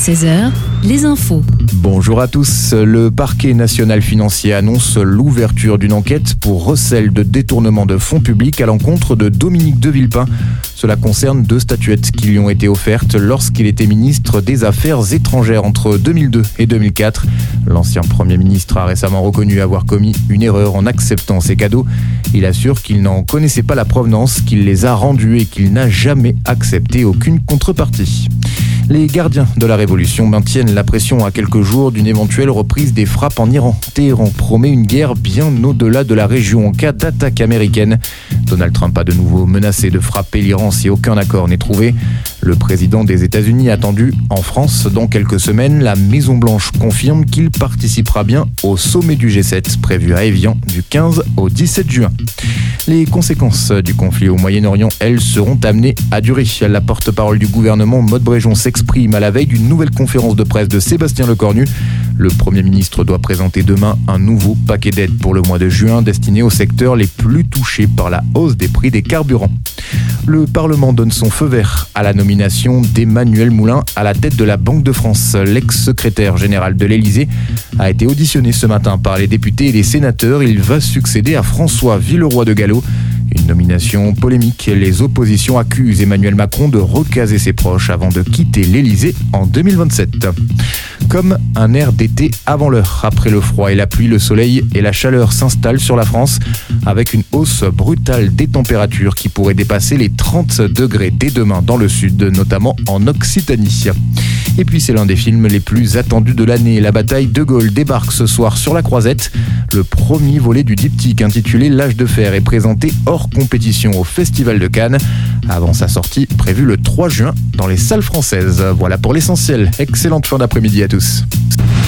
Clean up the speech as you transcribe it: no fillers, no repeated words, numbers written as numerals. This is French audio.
16h, les infos. Bonjour à tous. Le parquet national financier annonce l'ouverture d'une enquête pour recel de détournement de fonds publics à l'encontre de Dominique de Villepin. Cela concerne 2 statuettes qui lui ont été offertes lorsqu'il était ministre des Affaires étrangères entre 2002 et 2004. L'ancien Premier ministre a récemment reconnu avoir commis une erreur en acceptant ces cadeaux. Il assure qu'il n'en connaissait pas la provenance, qu'il les a rendus et qu'il n'a jamais accepté aucune contrepartie. Les gardiens de la Révolution maintiennent la pression à quelques jours d'une éventuelle reprise des frappes en Iran. Téhéran promet une guerre bien au-delà de la région en cas d'attaque américaine. Donald Trump a de nouveau menacé de frapper l'Iran si aucun accord n'est trouvé. Le président des États-Unis attendu en France dans quelques semaines. La Maison-Blanche confirme qu'il participera bien au sommet du G7 prévu à Évian du 15 au 17 juin. Les conséquences du conflit au Moyen-Orient, elles, seront amenées à durer. La porte-parole du gouvernement, Maud Bréjon, s'exprime à la veille d'une nouvelle conférence de presse de Sébastien Lecornu. Le Premier ministre doit présenter demain un nouveau paquet d'aides pour le mois de juin destiné aux secteurs les plus touchés par la hausse des prix des carburants. Le Parlement donne son feu vert à la nomination d'Emmanuel Moulin à la tête de la Banque de France. L'ex-secrétaire général de l'Élysée a été auditionné ce matin par les députés et les sénateurs. Il va succéder à François Villeroy de Galhau. Une nomination polémique. Les oppositions accusent Emmanuel Macron de recaser ses proches avant de quitter l'Élysée en 2027. Comme un air d'été avant l'heure. Après le froid et la pluie, le soleil et la chaleur s'installent sur la France avec une hausse brutale des températures qui pourrait dépasser les 30 degrés dès demain dans le sud, notamment en Occitanie. Et puis c'est l'un des films les plus attendus de l'année. La bataille de Gaulle débarque ce soir sur la Croisette. Le premier volet du diptyque intitulé L'âge de fer est présenté hors compétition au Festival de Cannes. Avant sa sortie prévue le 3 juin dans les salles françaises. Voilà pour l'essentiel. Excellente fin d'après-midi à tous.